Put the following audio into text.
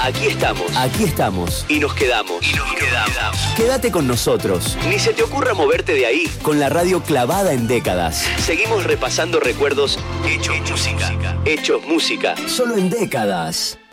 Aquí estamos. Aquí estamos. Y nos quedamos. Quédate con nosotros. Ni se te ocurra moverte de ahí. Con la radio clavada en décadas. Seguimos repasando recuerdos hechos música. Solo en décadas.